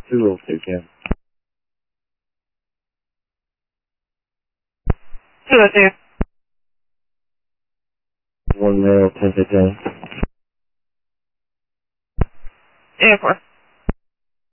202, Kim. 202. 1 male, 1015. Air Force.